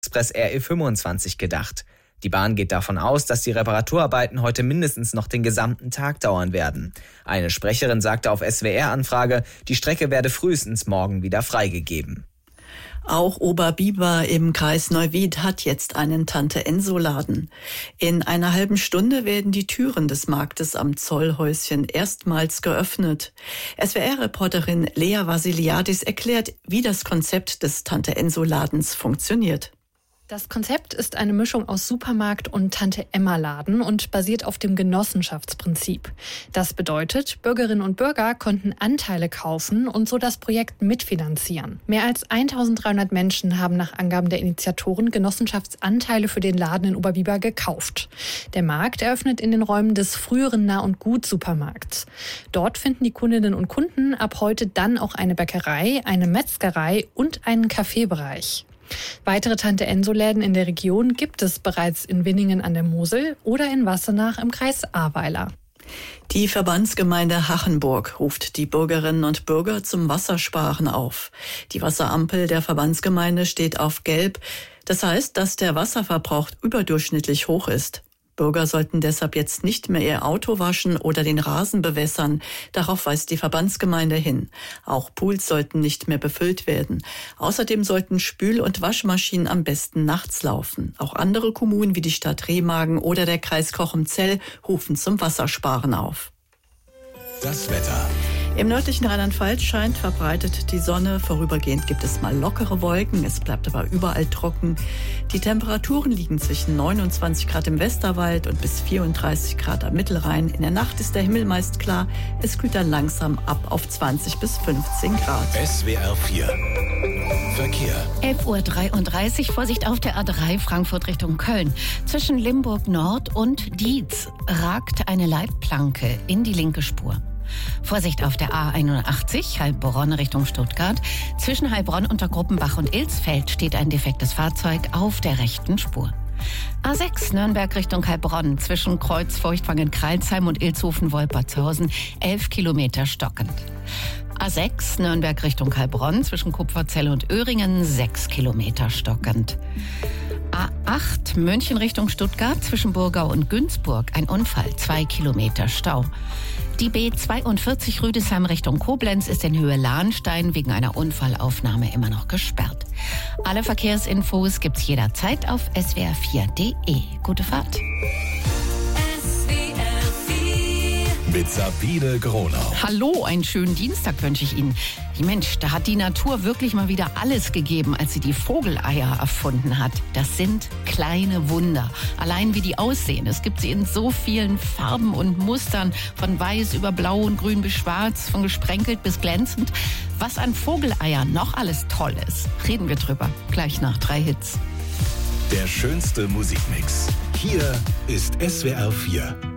Express RE25 gedacht. Die Bahn geht davon aus, dass die Reparaturarbeiten heute mindestens noch den gesamten Tag dauern werden. Eine Sprecherin sagte auf SWR-Anfrage, die Strecke werde frühestens morgen wieder freigegeben. Auch Oberbiber im Kreis Neuwied hat jetzt einen Tante-Enso-Laden. In einer halben Stunde werden die Türen des Marktes am Zollhäuschen erstmals geöffnet. SWR-Reporterin Lea Vasiliadis erklärt, wie das Konzept des Tante-Enso-Ladens funktioniert. Das Konzept ist eine Mischung aus Supermarkt und Tante-Emma-Laden und basiert auf dem Genossenschaftsprinzip. Das bedeutet, Bürgerinnen und Bürger konnten Anteile kaufen und so das Projekt mitfinanzieren. Mehr als 1300 Menschen haben nach Angaben der Initiatoren Genossenschaftsanteile für den Laden in Oberbiber gekauft. Der Markt eröffnet in den Räumen des früheren Nah- und Gut-Supermarkts. Dort finden die Kundinnen und Kunden ab heute dann auch eine Bäckerei, eine Metzgerei und einen Kaffeebereich. Weitere Tante-Enso-Läden in der Region gibt es bereits in Winningen an der Mosel oder in Wassenach im Kreis Ahrweiler. Die Verbandsgemeinde Hachenburg ruft die Bürgerinnen und Bürger zum Wassersparen auf. Die Wasserampel der Verbandsgemeinde steht auf Gelb. Das heißt, dass der Wasserverbrauch überdurchschnittlich hoch ist. Bürger sollten deshalb jetzt nicht mehr ihr Auto waschen oder den Rasen bewässern. Darauf weist die Verbandsgemeinde hin. Auch Pools sollten nicht mehr befüllt werden. Außerdem sollten Spül- und Waschmaschinen am besten nachts laufen. Auch andere Kommunen wie die Stadt Remagen oder der Kreis Cochem-Zell rufen zum Wassersparen auf. Das Wetter. Im nördlichen Rheinland-Pfalz scheint verbreitet die Sonne. Vorübergehend gibt es mal lockere Wolken. Es bleibt aber überall trocken. Die Temperaturen liegen zwischen 29 Grad im Westerwald und bis 34 Grad am Mittelrhein. In der Nacht ist der Himmel meist klar. Es kühlt dann langsam ab auf 20 bis 15 Grad. SWR 4 Verkehr. 11:33 Uhr. Vorsicht auf der A3 Frankfurt Richtung Köln. Zwischen Limburg Nord und Dietz ragt eine Leitplanke in die linke Spur. Vorsicht auf der A81 Heilbronn Richtung Stuttgart. Zwischen Heilbronn, Untergruppenbach und Ilsfeld steht ein defektes Fahrzeug auf der rechten Spur. A6 Nürnberg Richtung Heilbronn. Zwischen Kreuz Feuchtwangen-Kreilsheim und Ilshofen-Wolpertshausen 11 Kilometer stockend. A6 Nürnberg Richtung Heilbronn. Zwischen Kupferzelle und Öhringen 6 Kilometer stockend. A8 München Richtung Stuttgart. Zwischen Burgau und Günzburg ein Unfall, 2 Kilometer Stau. Die B42 Rüdesheim Richtung Koblenz ist in Höhe Lahnstein wegen einer Unfallaufnahme immer noch gesperrt. Alle Verkehrsinfos gibt's jederzeit auf swr4.de. Gute Fahrt. Mit Sabine Gronau. Hallo, einen schönen Dienstag wünsche ich Ihnen. Mensch, da hat die Natur wirklich mal wieder alles gegeben, als sie die Vogeleier erfunden hat. Das sind kleine Wunder. Allein wie die aussehen. Es gibt sie in so vielen Farben und Mustern. Von weiß über blau und grün bis schwarz, von gesprenkelt bis glänzend. Was an Vogeleiern noch alles toll ist, reden wir drüber. Gleich nach 3 Hits. Der schönste Musikmix. Hier ist SWR 4.